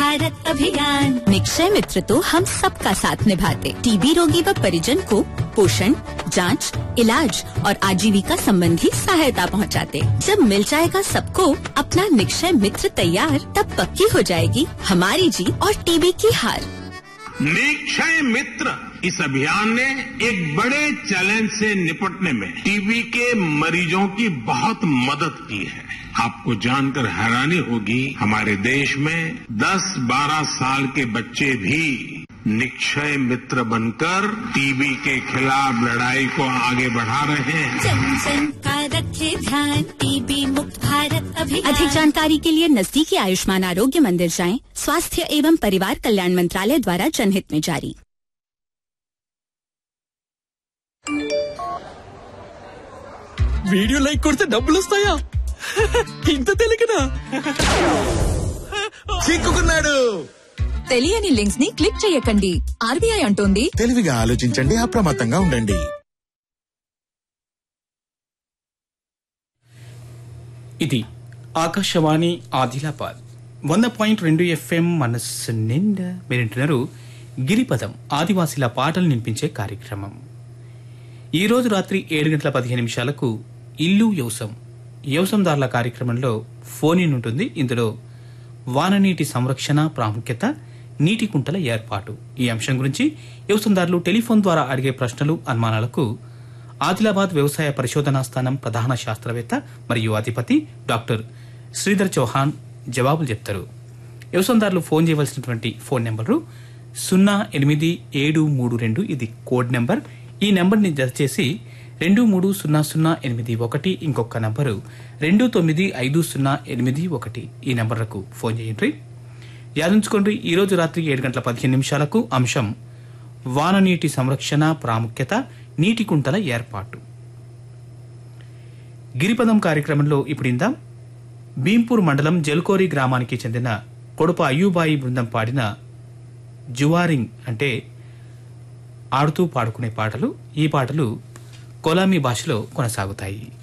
भारत अभियान। निक्षय मित्र तो हम सबका साथ निभाते, टीबी रोगी व परिजन को पोषण, जांच, इलाज और आजीविका संबंधी सहायता पहुंचाते। जब मिल जाएगा सबको अपना निक्षय मित्र तैयार, तब पक्की हो जाएगी हमारी जीत और टीबी की हार। निक्षय मित्र इस अभियान ने एक बड़े चैलेंज से निपटने में टीबी के मरीजों की बहुत मदद की है। आपको जानकर हैरानी होगी, हमारे देश में 10-12 साल के बच्चे भी निक्षय मित्र बनकर टीबी के खिलाफ लड़ाई को आगे बढ़ा रहे हैं। जन जन का रखे ध्यान, टीबी मुक्त भारत अभियान। अधिक जानकारी के लिए नजदीकी आयुष्मान आरोग्य मंदिर जाएं। स्वास्थ्य एवं परिवार कल्याण मंत्रालय द्वारा जनहित में जारी। వీడియో లైక్ కొడితే డబ్బులు వస్తాయా? ఇంత తెలియకనా? చిక్కుకున్నాడు. తెలియని లింక్స్ ని క్లిక్ చేయకండి. ఆర్బీఐ అంటోంది తెలివిగా ఆలోచించండి, అప్రమత్తంగా ఉండండి. ఇది ఆకాశవాణి ఆదిలాబాద్ 100.2 FM మనస్సు నిండా మీరింటున్నారు. గిరిపదం ఆదివాసీల పాటలు వినిపించే కార్యక్రమం. ఈ రోజు రాత్రి 7:15 ఇల్లు వ్యవసాయదారుల కార్యక్రమంలో ఫోన్ ఇన్ ఉంటుంది. ఇందులో వాననీటి సంరక్షణ ప్రాముఖ్యత, నీటి కుంటల ఏర్పాటు ఈ అంశం గురించి వ్యవసాయదారులు టెలిఫోన్ ద్వారా అడిగే ప్రశ్నలు, అనుమానాలకు ఆదిలాబాద్ వ్యవసాయ పరిశోధనా స్థానం ప్రధాన శాస్త్రవేత్త మరియు అధిపతి డాక్టర్ శ్రీధర్ చౌహాన్ జవాబులు చెప్తారు. వ్యవసాయదారులు ఫోన్ చేయవలసినటువంటి ఫోన్ నెంబరు 08732, ఇది కోడ్ నెంబర్. ఈ నెంబర్ని జత చేసి 230081, ఇంకొక నంబరు 295081, ఈ నెంబర్లకు ఫోన్ చేయండి. యాదించుకోండి, ఈ రోజు రాత్రి 7:15 అంశం వాననీటి సంరక్షణ ప్రాముఖ్యత, నీటి కుంటల ఏర్పాటు. గిరిపదం కార్యక్రమంలో ఇప్పుడిందాం భీంపూర్ మండలం జల్కోరి గ్రామానికి చెందిన కొడుప అయ్యూబాయి బృందం పాడిన జువారింగ్ అంటే ఆడుతూ పాడుకునే పాటలు. ఈ పాటలు కొలామీ భాషలో కొనసాగుతాయి.